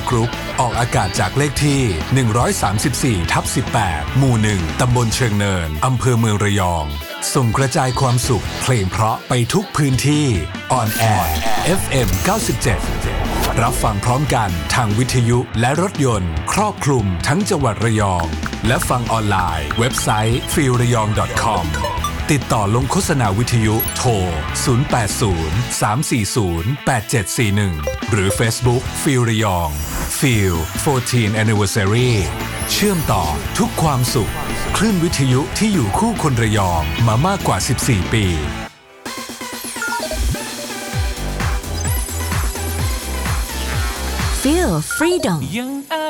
Group ออกอากาศจากเลขที่134/18หมู่1ตำบลเชิงเนินอำเภอเมืองระยองส่งกระจายความสุขเพลงเพราะไปทุกพื้นที่ On Air FM 97รับฟังพร้อมกันทางวิทยุและรถยนต์ครอบคลุมทั้งจังหวัดระยองและฟังออนไลน์เว็บไซต์ feelrayong.com ติดต่อลงโฆษณาวิทยุโทร 080-340-8741 หรือ Facebook Feel ระยอง Feel 14 Anniversary เชื่อมต่อทุกความสุขคลื่นวิทยุที่อยู่คู่คนระยองมามากกว่า 14 ปี Feel Freedom